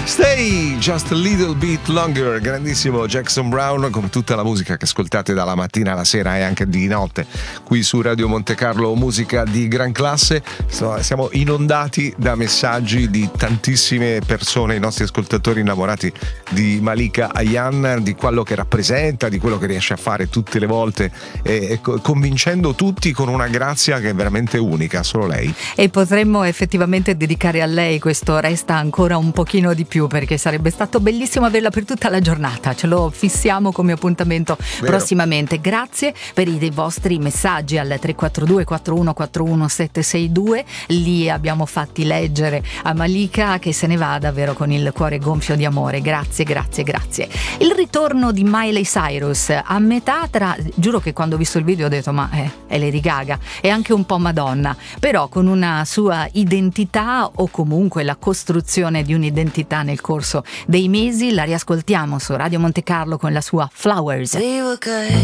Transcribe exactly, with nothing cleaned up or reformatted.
Stay just a little bit longer, grandissimo Jackson Browne, come tutta la musica che ascoltate dalla mattina alla sera e anche di notte qui su Radio Monte Carlo, musica di gran classe. Siamo inondati da messaggi di tantissime persone, i nostri ascoltatori innamorati di Malika Ayane, di quello che rappresenta, di quello che riesce a fare tutte le volte, e convincendo tutti con una grazia che è veramente unica, solo lei. E potremmo effettivamente dedicare a lei questo Resta ancora un pochino di più, perché sarebbe stato bellissimo averla per tutta la giornata. Ce lo fissiamo come appuntamento Vero. prossimamente. Grazie per i dei vostri messaggi al tre quattro due quattro uno quattro uno sette sei due. Li abbiamo fatti leggere a Malika, che se ne va davvero con il cuore gonfio di amore. Grazie, grazie, grazie. Il ritorno di Miley Cyrus a metà tra, giuro che quando ho visto il video ho detto ma è, è Lady Gaga, è anche un po' Madonna, però con una sua identità, o comunque la costruzione di un'identità nel corso dei mesi. La riascoltiamo su Radio Monte Carlo con la sua Flowers.